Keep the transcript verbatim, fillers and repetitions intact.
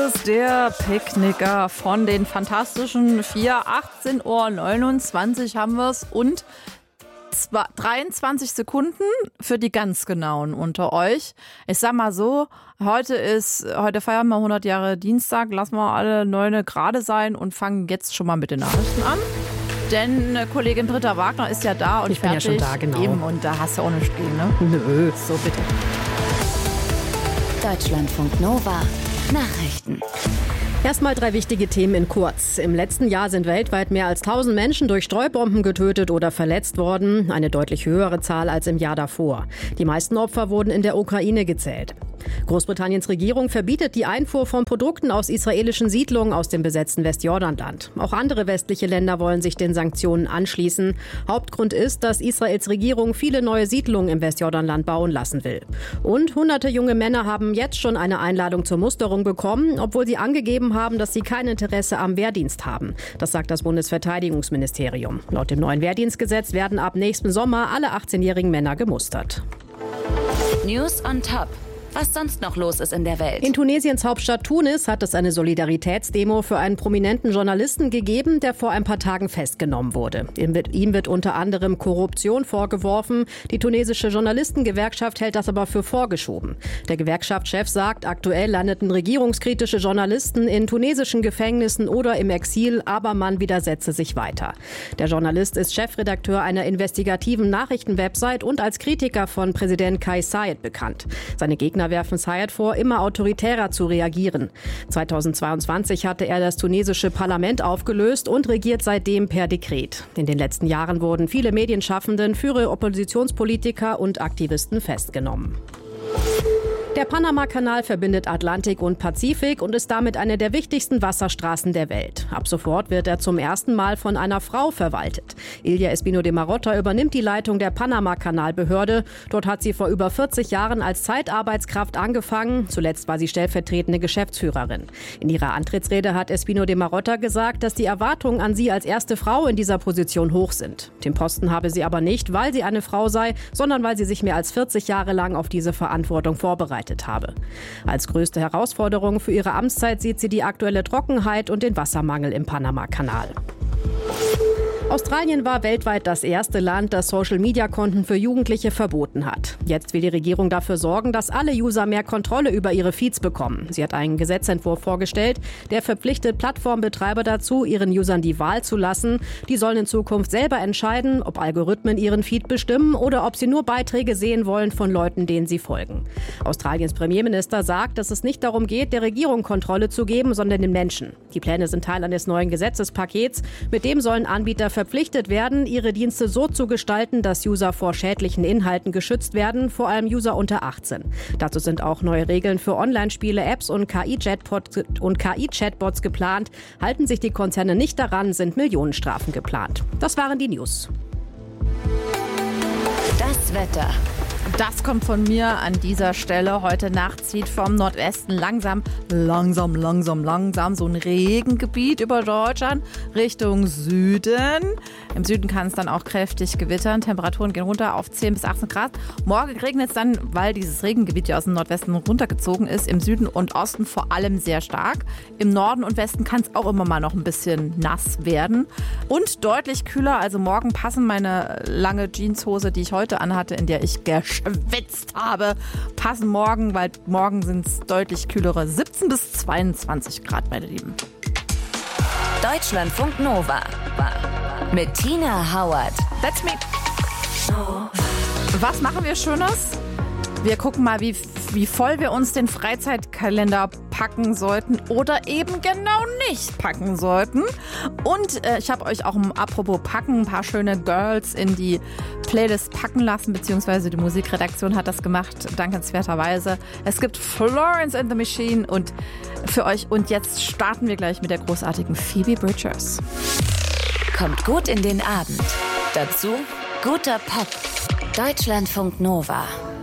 ist der Picknicker von den Fantastischen Vier. achtzehn Uhr neunundzwanzig haben wir es und dreiundzwanzig Sekunden für die ganz Genauen unter euch. Ich sag mal so, heute ist, heute feiern wir hundert Jahre Dienstag, lassen wir alle Neune gerade sein und fangen jetzt schon mal mit den Nachrichten an. Denn Kollegin Britta Wagner ist ja da und ich bin fertig. ja schon da, genau. Eben, und da hast du auch nichts gegen, ne? Nö. So, bitte. Deutschlandfunk Nova Nachrichten. Erstmal drei wichtige Themen in kurz. Im letzten Jahr sind weltweit mehr als tausend Menschen durch Streubomben getötet oder verletzt worden. Eine deutlich höhere Zahl als im Jahr davor. Die meisten Opfer wurden in der Ukraine gezählt. Großbritanniens Regierung verbietet die Einfuhr von Produkten aus israelischen Siedlungen aus dem besetzten Westjordanland. Auch andere westliche Länder wollen sich den Sanktionen anschließen. Hauptgrund ist, dass Israels Regierung viele neue Siedlungen im Westjordanland bauen lassen will. Und hunderte junge Männer haben jetzt schon eine Einladung zur Musterung bekommen, obwohl sie angegeben haben, dass sie kein Interesse am Wehrdienst haben. Das sagt das Bundesverteidigungsministerium. Laut dem neuen Wehrdienstgesetz werden ab nächsten Sommer alle achtzehnjährigen Männer gemustert. News on Top. Was sonst noch los ist in der Welt. In Tunesiens Hauptstadt Tunis hat es eine Solidaritätsdemo für einen prominenten Journalisten gegeben, der vor ein paar Tagen festgenommen wurde. Ihm wird, ihm wird unter anderem Korruption vorgeworfen. Die tunesische Journalistengewerkschaft hält das aber für vorgeschoben. Der Gewerkschaftschef sagt, aktuell landeten regierungskritische Journalisten in tunesischen Gefängnissen oder im Exil, aber man widersetze sich weiter. Der Journalist ist Chefredakteur einer investigativen Nachrichtenwebsite und als Kritiker von Präsident Kais Saied bekannt. Seine Gegner werfen Saied vor, immer autoritärer zu reagieren. zweitausendzweiundzwanzig hatte er das tunesische Parlament aufgelöst und regiert seitdem per Dekret. In den letzten Jahren wurden viele Medienschaffenden, führende Oppositionspolitiker und Aktivisten festgenommen. Der Panama-Kanal verbindet Atlantik und Pazifik und ist damit eine der wichtigsten Wasserstraßen der Welt. Ab sofort wird er zum ersten Mal von einer Frau verwaltet. Ilia Espino de Marotta übernimmt die Leitung der Panama-Kanalbehörde. Dort hat sie vor über vierzig Jahren als Zeitarbeitskraft angefangen. Zuletzt war sie stellvertretende Geschäftsführerin. In ihrer Antrittsrede hat Espino de Marotta gesagt, dass die Erwartungen an sie als erste Frau in dieser Position hoch sind. Den Posten habe sie aber nicht, weil sie eine Frau sei, sondern weil sie sich mehr als vierzig Jahre lang auf diese Verantwortung vorbereitet habe. Als größte Herausforderung für ihre Amtszeit sieht sie die aktuelle Trockenheit und den Wassermangel im Panama-Kanal. Australien war weltweit das erste Land, das Social-Media-Konten für Jugendliche verboten hat. Jetzt will die Regierung dafür sorgen, dass alle User mehr Kontrolle über ihre Feeds bekommen. Sie hat einen Gesetzentwurf vorgestellt, der verpflichtet Plattformbetreiber dazu, ihren Usern die Wahl zu lassen. Die sollen in Zukunft selber entscheiden, ob Algorithmen ihren Feed bestimmen oder ob sie nur Beiträge sehen wollen von Leuten, denen sie folgen. Australiens Premierminister sagt, dass es nicht darum geht, der Regierung Kontrolle zu geben, sondern den Menschen. Die Pläne sind Teil eines neuen Gesetzespakets. Mit dem sollen Anbieter verpflichtet werden, ihre Dienste so zu gestalten, dass User vor schädlichen Inhalten geschützt werden, vor allem User unter achtzehn. Dazu sind auch neue Regeln für Online-Spiele, Apps und K I-Chatbots und K I-Chatbots geplant. Halten sich die Konzerne nicht daran, sind Millionenstrafen geplant. Das waren die News. Das Wetter. Das kommt von mir an dieser Stelle. Heute Nacht zieht vom Nordwesten langsam, langsam, langsam, langsam so ein Regengebiet über Deutschland Richtung Süden. Im Süden kann es dann auch kräftig gewittern. Temperaturen gehen runter auf zehn bis achtzehn Grad. Morgen regnet es dann, weil dieses Regengebiet ja aus dem Nordwesten runtergezogen ist. Im Süden und Osten vor allem sehr stark. Im Norden und Westen kann es auch immer mal noch ein bisschen nass werden. Und deutlich kühler. Also morgen passen meine lange Jeanshose, die ich heute anhatte, in der ich geschwitzt habe, passen morgen, weil morgen sind es deutlich kühlere siebzehn bis zweiundzwanzig Grad, meine Lieben. Deutschlandfunk Nova mit Tina Howard. That's me. Was machen wir Schönes? Wir gucken mal, wie, wie voll wir uns den Freizeitkalender packen sollten oder eben genau nicht packen sollten. Und äh, ich habe euch auch, apropos packen, ein paar schöne Girls in die Playlist packen lassen, beziehungsweise die Musikredaktion hat das gemacht, dankenswerterweise. Es gibt Florence and the Machine und für euch. Und jetzt starten wir gleich mit der großartigen Phoebe Bridgers. Kommt gut in den Abend. Dazu guter Pop. Deutschlandfunk Nova.